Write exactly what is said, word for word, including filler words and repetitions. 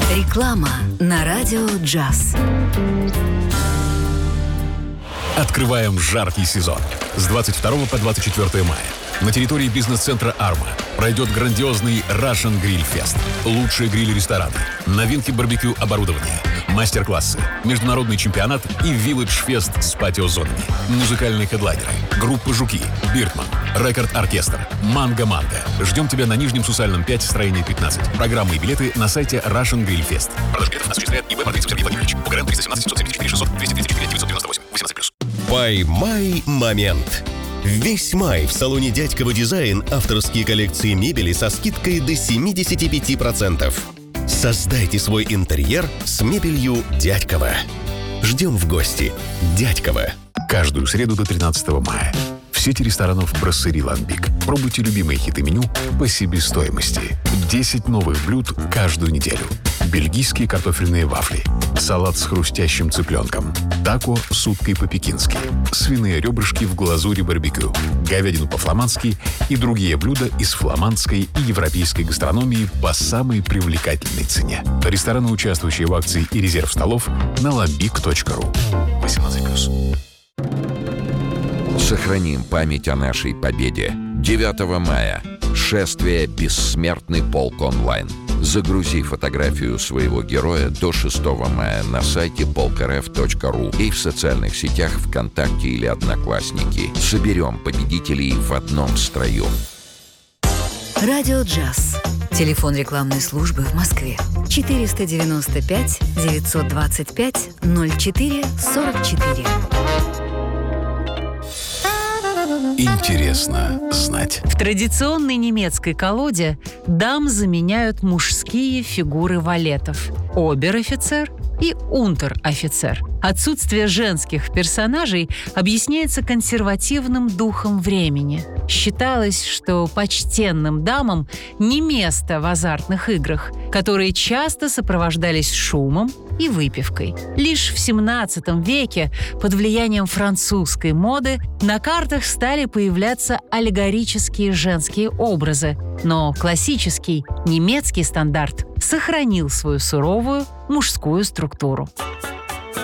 Реклама на радио «Джаз». Открываем жаркий сезон. С двадцать второго по двадцать четвёртое мая на территории бизнес-центра «Арма» пройдет грандиозный Russian Grill Fest. Лучшие гриль-рестораны, новинки барбекю оборудования, мастер-классы, международный чемпионат и вилледж-фест с патио-зонами. Музыкальные хедлайнеры, группа «Жуки», «Биртман», «Рекорд-оркестр», «Манго-манго». Ждем тебя на Нижнем Сусальном пять, строение пятнадцать. Программы и билеты на сайте Russian Grill Fest. Продажа билетов осуществляет ИБ «Маргритцев Сергей Владимирович». УГРН триста семнадцать семьсот семьдесят четыре шестьсот двести тридцать четыре девятьсот девяносто восемь. восемнадцать плюс. Поймай момент. Весь май в салоне «Дядьково Дизайн» авторские коллекции мебели со скидкой до семьдесят пять процентов. Создайте свой интерьер с мебелью «Дядьково». Ждем в гости. «Дядьково». Каждую среду до тринадцатого мая. В сети ресторанов «Брасserie Lambic». Пробуйте любимые хиты меню по себестоимости. десять новых блюд каждую неделю. Бельгийские картофельные вафли, салат с хрустящим цыпленком, тако с уткой по-пекински, свиные ребрышки в глазури барбекю, говядину по-фламандски и другие блюда из фламандской и европейской гастрономии по самой привлекательной цене. Рестораны, участвующие в акции и резерв столов на lambic точка ру. восемнадцать плюс. Сохраним память о нашей победе. девятого мая. Шествие «Бессмертный полк онлайн». Загрузи фотографию своего героя до шестого мая на сайте полк эр эф точка ру и в социальных сетях ВКонтакте или Одноклассники. Соберем победителей в одном строю. Радио «Джаз». Телефон рекламной службы в Москве. четыреста девяносто пять девятьсот двадцать пять ноль четыре сорок четыре. Интересно знать. В традиционной немецкой колоде дам заменяют мужские фигуры валетов – обер-офицер и унтер-офицер. Отсутствие женских персонажей объясняется консервативным духом времени. Считалось, что почтенным дамам не место в азартных играх, которые часто сопровождались шумом и выпивкой. Лишь в семнадцатом веке под влиянием французской моды на картах стали появляться аллегорические женские образы, но классический немецкий стандарт сохранил свою суровую мужскую структуру.